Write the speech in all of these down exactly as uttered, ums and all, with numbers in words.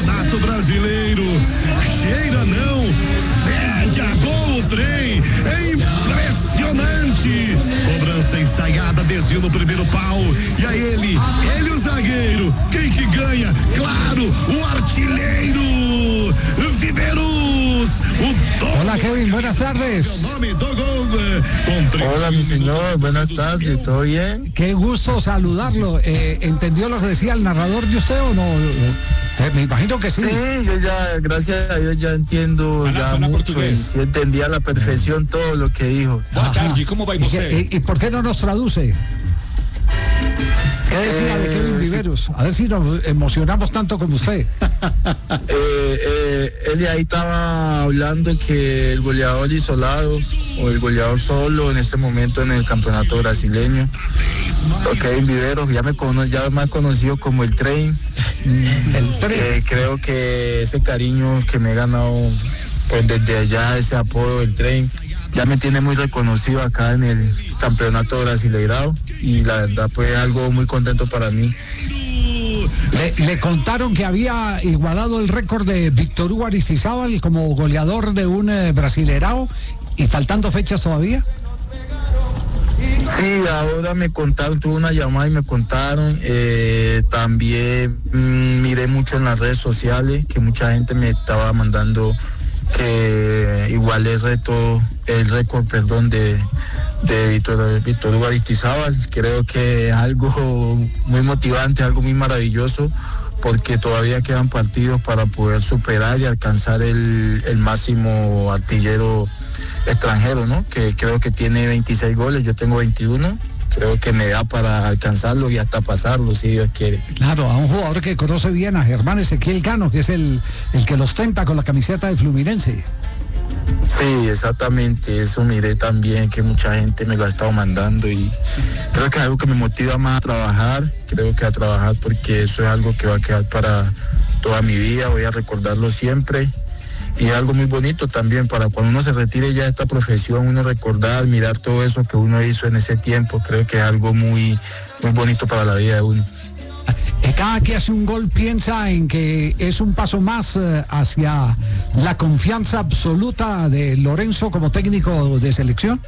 Campeonato Brasileiro. Cheira não, fede a gol o trem, é impressionante. Cobrança ensaiada, desvio no primeiro pau, e aí ele, ele o zagueiro, quem que ganha? Claro, o artilheiro, Viveros, o dono. Hola Kevin, buenas tardes. Hola mi señor, buenas tardes, ¿todo bien? Qué gusto saludarlo. Eh, ¿Entendió lo que decía el narrador de usted o no? Eh, me imagino que sí. Sí, yo ya, gracias a Dios ya entiendo fala, ya fala mucho, y sí entendía a la perfección todo lo que dijo. Boa tarde, ¿cómo va usted? ¿Y, y por qué no nos traduce? ¿Qué decía eh, de Kevin Viveros? Sí. A ver si nos emocionamos tanto como usted. eh, eh, él ahí estaba hablando que el goleador isolado o el goleador solo en este momento en el campeonato brasileño, Kevin Viveros, ya me cono, ya más conocido como el Tren. El Tren. Eh, creo que ese cariño que me he ganado pues desde allá, ese apodo del Tren, ya me tiene muy reconocido acá en el campeonato brasileirao y la verdad pues algo muy contento para mí. Le, le contaron que había igualado el récord de Víctor Hugo Aristizábal como goleador de un eh, brasileirao y faltando fechas todavía. Sí, ahora me contaron, tuve una llamada y me contaron, eh, también mmm, miré mucho en las redes sociales que mucha gente me estaba mandando que igual el reto, el récord, perdón, de, de Víctor, Víctor Hugo Aristizábal. Creo que es algo muy motivante, algo muy maravilloso, porque todavía quedan partidos para poder superar y alcanzar el, el máximo artillero extranjero, ¿no? Que creo que tiene veintiséis goles, yo tengo veintiuno. Creo que me da para alcanzarlo y hasta pasarlo, si Dios quiere. Claro, a un jugador que conoce bien a Germán Ezequiel Cano, que es el, el que lo ostenta con la camiseta de Fluminense. Sí, exactamente, eso miré también, que mucha gente me lo ha estado mandando y creo que es algo que me motiva más a trabajar, creo que a trabajar porque eso es algo que va a quedar para toda mi vida, voy a recordarlo siempre. Y es algo muy bonito también para cuando uno se retire ya de esta profesión, uno recordar, mirar todo eso que uno hizo en ese tiempo, creo que es algo muy, muy bonito para la vida de uno. Cada que hace un gol piensa en que es un paso más eh, hacia la confianza absoluta de Lorenzo como técnico de selección.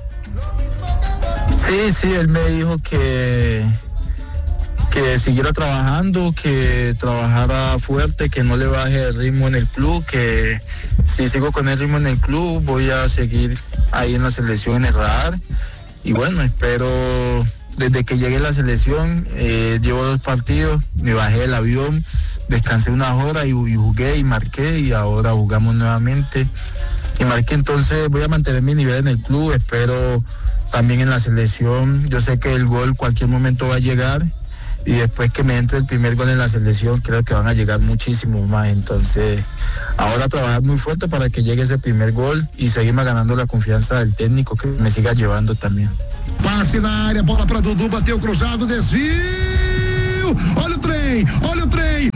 Sí, sí, él me dijo que... que siguiera trabajando, que trabajara fuerte, que no le baje el ritmo en el club, que si sigo con el ritmo en el club voy a seguir ahí en la selección, en el radar. Y bueno, espero, desde que llegué a la selección, eh, llevo dos partidos, me bajé del avión, descansé unas horas y, y jugué y marqué y ahora jugamos nuevamente. Y marqué, entonces voy a mantener mi nivel en el club, espero también en la selección. Yo sé que el gol cualquier momento va a llegar. Y después que me entre el primer gol en la selección, creo que van a llegar muchísimos más. Entonces, ahora trabajar muy fuerte para que llegue ese primer gol y seguirme ganando la confianza del técnico, que me siga llevando también. Passe na área, bola para Dudu, bateu cruzado, desvio. Olha o trem, olha o trem,